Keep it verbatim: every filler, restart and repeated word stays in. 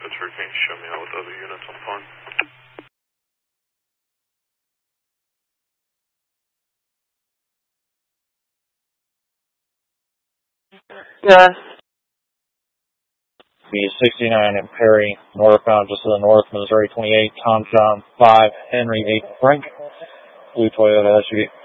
dispatcher, can you show me out with other units on phone? Yeah. B sixty-nine and Perry, northbound just to the north, Missouri twenty-eight, Tom John five, Henry eight, Frank, blue Toyota S U V.